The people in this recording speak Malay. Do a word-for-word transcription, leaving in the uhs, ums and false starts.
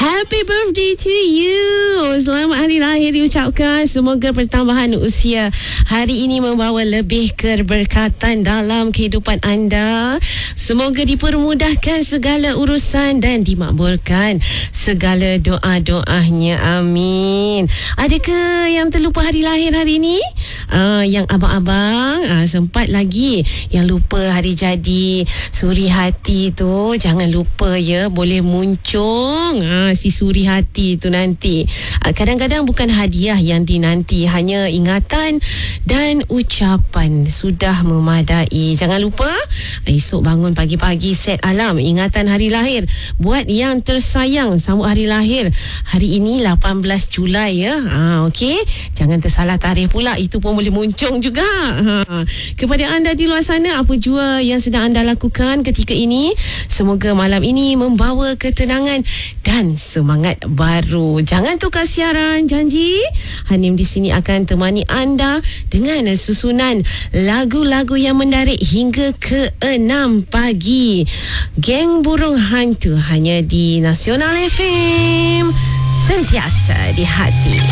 Happy birthday to you. Selamat hari lahir diucapkan. Semoga pertambahan usia hari ini membawa lebih keberkatan dalam kehidupan anda. Semoga dipermudahkan segala urusan dan dimakbulkan segala doa-doanya. Amin. Adakah yang terlupa hari lahir hari ini? Uh, yang abang-abang uh, sempat lagi yang lupa hari jadi suri hati tu, jangan lupa ya, boleh muncung uh, si suri hati tu nanti. Uh, kadang-kadang bukan hadiah yang dinanti, hanya ingatan dan ucapan sudah memadai. Jangan lupa esok bangun pagi-pagi set alarm ingatan hari lahir buat yang tersayang sambut hari lahir hari ini lapan belas Julai ya. Ha, okey, jangan tersalah tarikh pula, itu pun boleh muncung juga. Ha. Kepada anda di luar sana, apa jua yang sedang anda lakukan ketika ini, semoga malam ini membawa ketenangan dan semangat baru. Jangan tukar siaran, janji Hanim di sini akan temani anda dengan susunan lagu-lagu yang menarik hingga ke enam pagi. Geng Burung Hantu hanya di Nasional F M, sentiasa di hati.